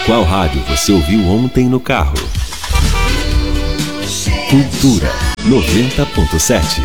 Qual rádio você ouviu ontem no carro? Cultura 90.7.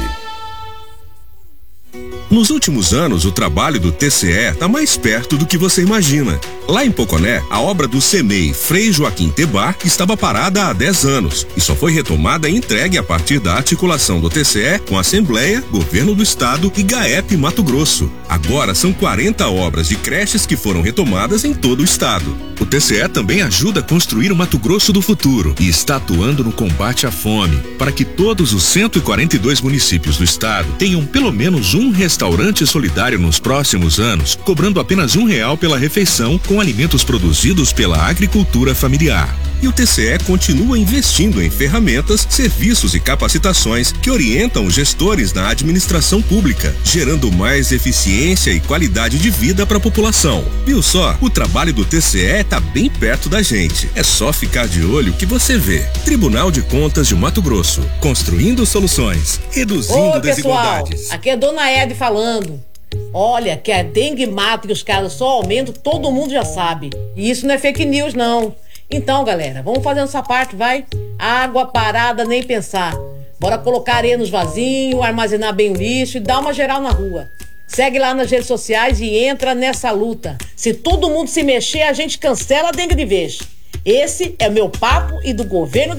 Nos últimos anos, o trabalho do TCE está mais perto do que você imagina. Lá em Poconé, a obra do CEMEI Frei Joaquim Tebar estava parada há 10 anos e só foi retomada e entregue a partir da articulação do TCE com a Assembleia, Governo do Estado e GAEP Mato Grosso. Agora são 40 obras de creches que foram retomadas em todo o estado. O TCE também ajuda a construir o Mato Grosso do futuro e está atuando no combate à fome, para que todos os 142 municípios do estado tenham pelo menos um restaurante solidário nos próximos anos, cobrando apenas R$1 pela refeição com alimentos produzidos pela agricultura familiar. E o TCE continua investindo em ferramentas, serviços e capacitações que orientam os gestores na administração pública, gerando mais eficiência e qualidade de vida para a população. Viu só? O trabalho do TCE está bem perto da gente. É só ficar de olho que você vê. Tribunal de Contas de Mato Grosso, construindo soluções, reduzindo desigualdades. Pessoal, aqui é Dona Ed falando. Olha, que a dengue mata e os casos só aumentam, todo mundo já sabe. E isso não é fake news, não. Então, galera, vamos fazendo essa parte, vai? Água parada, nem pensar. Bora colocar areia nos vasinhos, armazenar bem o lixo e dar uma geral na rua. Segue lá nas redes sociais e entra nessa luta. Se todo mundo se mexer, a gente cancela a dengue de vez. Esse é o meu papo e do governo